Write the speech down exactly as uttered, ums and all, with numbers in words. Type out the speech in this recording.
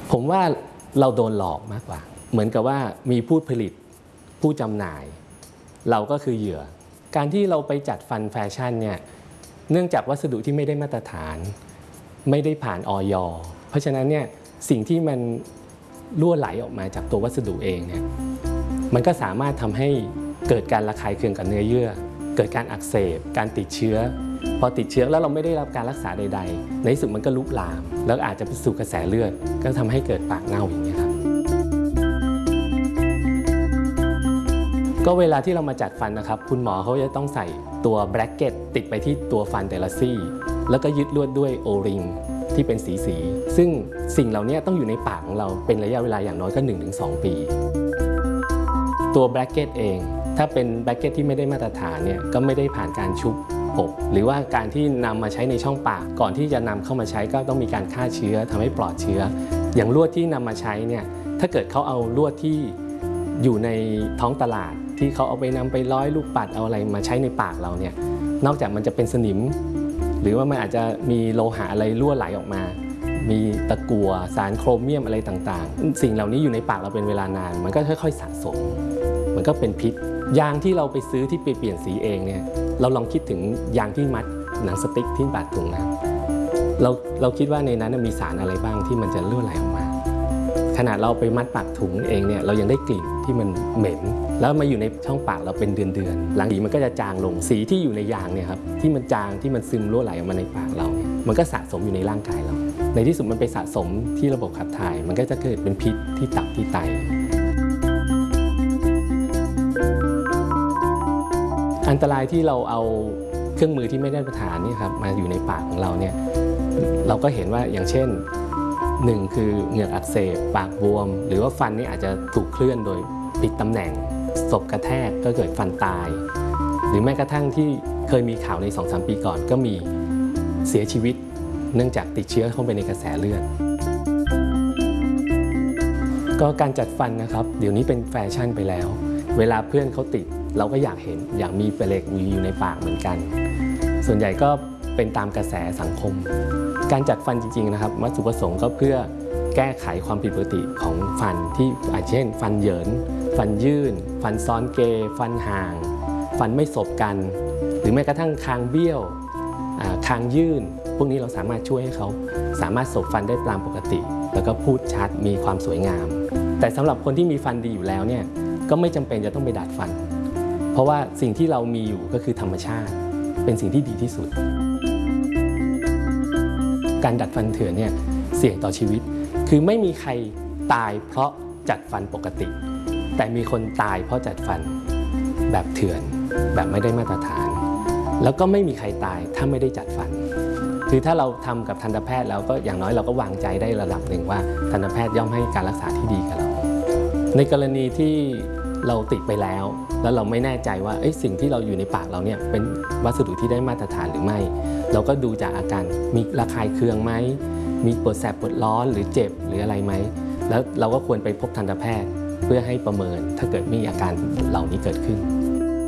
ผมว่าเราโดนหลอกมากกว่าเหมือนกับว่ามีผู้ผลิตผู้จำหน่ายเราก็คือเหยื่อการที่เราไปจัดฟันแฟชั่นเนี่ยเนื่องจากวัสดุที่ไม่ได้มาตรฐานไม่ได้ผ่านอย.เพราะฉะนั้นเนี่ยสิ่งที่มันรั่วไหลออกมาจากตัววัสดุเองเนี่ยมันก็สามารถทำให้เกิดการระคายเคืองกับเนื้อเยื่อเกิดการอักเสบการติดเชื้อพอติดเชื้อแล้วเราไม่ได้รับการรักษาใดๆในที่สุดมันก็ลุกลามแล้วอาจจะไปสู่กระแสเลือดก็ทำให้เกิดปากเน่าอย่างนี้ครับก็เวลาที่เรามาจัดฟันนะครับคุณหมอเขาจะต้องใส่ตัวแบร็กเก็ตติดไปที่ตัวฟันแต่ละซี่แล้วก็ยึดลวดด้วยโอริงที่เป็นสีสีซึ่งสิ่งเหล่านี้ต้องอยู่ในปากของเราเป็นระยะเวลาอย่างน้อยก็ หนึ่งถึงสอง ปีตัวแบร็กเก็ตเองถ้าเป็นแบร็กเก็ตที่ไม่ได้มาตรฐานเนี่ยก็ไม่ได้ผ่านการชุบอบหรือว่าการที่นำมาใช้ในช่องปากก่อนที่จะนำเข้ามาใช้ก็ต้องมีการฆ่าเชื้อทำให้ปลอดเชื้ออย่างลวดที่นำมาใช้เนี่ยถ้าเกิดเขาเอาลวดที่อยู่ในท้องตลาดที่เขาเอาไปนำไปร้อยลูกปัดเอาอะไรมาใช้ในปากเราเนี่ยนอกจากมันจะเป็นสนิมหรือว่ามันอาจจะมีโลหะอะไรรั่วไหลออกมามีตะกั่วสารโครเมียมอะไรต่างๆสิ่งเหล่านี้อยู่ในปากเราเป็นเวลานานมันก็ค่อยๆสะสมมันก็เป็นพิษยางที่เราไปซื้อที่ไปเปลี่ยนสีเองเนี่ยเราลองคิดถึงยางที่มัดหนังสติ๊กที่บาดถุงนะเราเราคิดว่าในนั้นมีสารอะไรบ้างที่มันจะรั่วไหลออกมาขนาดเราไปมัดปากถุงเองเนี่ยเรายังได้กลิ่นที่มันเหม็นแล้วมาอยู่ในช่องปากเราเป็นเดือนๆหลังสีมันก็จะจางลงสีที่อยู่ในยางเนี่ยครับที่มันจางที่มันซึมรั่วไหลออกมาในปากเราเนี่ยมันก็สะสมอยู่ในร่างกายเราในที่สุดมันไปสะสมที่ระบบขับถ่ายมันก็จะเกิดเป็นพิษที่ตับที่ไตอันตรายที่เราเอาเครื่องมือที่ไม่ได้มาตรฐานนี่ครับมาอยู่ในปากของเราเนี่ยเราก็เห็นว่าอย่างเช่นหนึ่งคือเหงือกอักเสบปากบวมหรือว่าฟันนี่อาจจะถูกเคลื่อนโดยผิดตำแหน่งศพกระแทกก็เกิดฟันตายหรือแม้กระทั่งที่เคยมีข่าวใน สองถึงสาม ปีก่อนก็มีเสียชีวิตเนื่องจากติดเชื้อเข้าไปในกระแสเลือดก็การจัดฟันนะครับเดี๋ยวนี้เป็นแฟชั่นไปแล้วเวลาเพื่อนเขาติดเราก็อยากเห็นอยากมีเปลือกอยู่ในปากเหมือนกันส่วนใหญ่ก็เป็นตามกระแสสังคมการจัดฟันจริงๆนะครับวัตถุประสงค์ก็เพื่อแก้ไขความผิดปกติของฟันที่อาจเช่นฟันเหยินฟันยื่นฟันซ้อนเกยฟันห่างฟันไม่สบกันหรือแม้กระทั่งคางเบี้ยวคางยื่นพวกนี้เราสามารถช่วยให้เขาสามารถสบฟันได้ตามปกติแล้วก็พูดชัดมีความสวยงามแต่สำหรับคนที่มีฟันดีอยู่แล้วเนี่ยก็ไม่จำเป็นจะต้องไปดัดฟันเพราะว่าสิ่งที่เรามีอยู่ก็คือธรรมชาติเป็นสิ่งที่ดีที่สุดการดัดฟันเถื่อนเนี่ยเสี่ยงต่อชีวิตคือไม่มีใครตายเพราะจัดฟันปกติแต่มีคนตายเพราะจัดฟันแบบเถื่อนแบบไม่ได้มาตรฐานแล้วก็ไม่มีใครตายถ้าไม่ได้จัดฟันคือถ้าเราทำกับทันตแพทย์แล้วก็อย่างน้อยเราก็วางใจได้ระดับหนึ่งว่าทันตแพทย์ย่อมให้การรักษาที่ดีกับเราในกรณีที่เราติดไปแล้วแล้วเราไม่แน่ใจว่าสิ่งที่เราอยู่ในปากเราเนี่ยเป็นวัสดุที่ได้มาตรฐานหรือไม่เราก็ดูจากอาการมีระคายเคืองไหมมีปวดแสบปวดร้อนหรือเจ็บหรืออะไรไหมแล้วเราก็ควรไปพบทันตแพทย์เพื่อให้ประเมินถ้าเกิดมีอาการเหล่านี้เกิดขึ้น